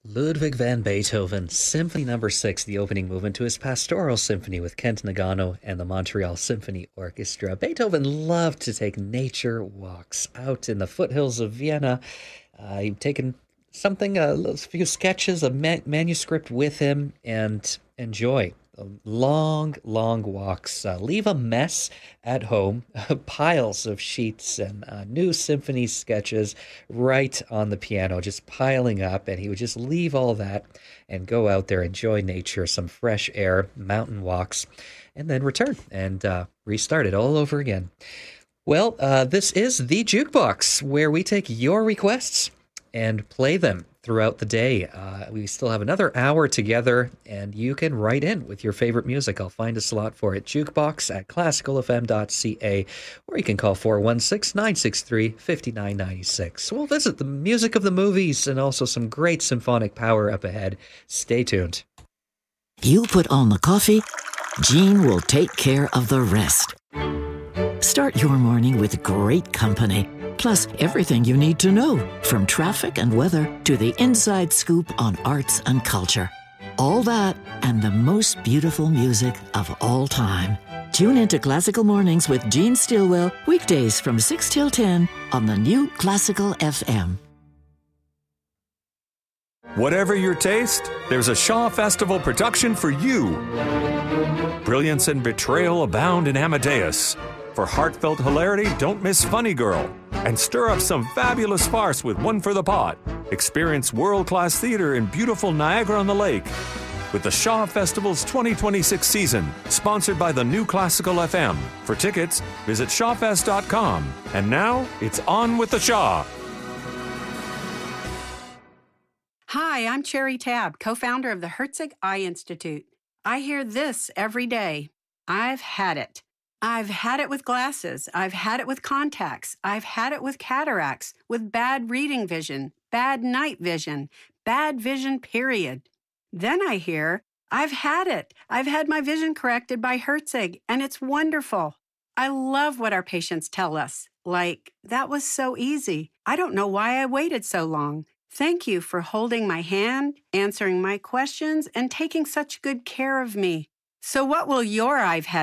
Ludwig van Beethoven, Symphony Number 6, the opening movement to his Pastoral Symphony with Kent Nagano and the Montreal Symphony Orchestra. Beethoven loved to take nature walks out in the foothills of Vienna. He'd taken a few sketches, a manuscript with him, and enjoy long, long walks. Leave a mess at home, piles of sheets and new symphony sketches right on the piano, just piling up. And he would just leave all that and go out there, enjoy nature, some fresh air, mountain walks, and then return and restart it all over again. Well, this is the Jukebox, where we take your requests and play them throughout the day. We still have another hour together, and you can write in with your favorite music. I'll find a slot for it. Jukebox at classicalfm.ca, or you can call 416-963-5996. We'll visit the music of the movies and also some great symphonic power up ahead. Stay tuned. You put on the coffee, Jean will take care of the rest. Start your morning with great company. Plus, everything you need to know, from traffic and weather to the inside scoop on arts and culture. All that and the most beautiful music of all time. Tune into Classical Mornings with Jean Stillwell, weekdays from 6 till 10 on the new Classical FM. Whatever your taste, there's a Shaw Festival production for you. Brilliance and betrayal abound in Amadeus. For heartfelt hilarity, don't miss Funny Girl. And stir up some fabulous farce with One for the Pot. Experience world-class theater in beautiful Niagara-on-the-Lake. With the Shaw Festival's 2026 season, sponsored by the new Classical FM. For tickets, visit shawfest.com. And now, it's on with the Shaw. Hi, I'm Cherry Tabb, co-founder of the Herzig Eye Institute. I hear this every day. I've had it. I've had it with glasses. I've had it with contacts. I've had it with cataracts, with bad reading vision, bad night vision, bad vision, period. Then I hear, I've had it. I've had my vision corrected by Herzig, and it's wonderful. I love what our patients tell us. Like, that was so easy. I don't know why I waited so long. Thank you for holding my hand, answering my questions, and taking such good care of me. So what will your I've had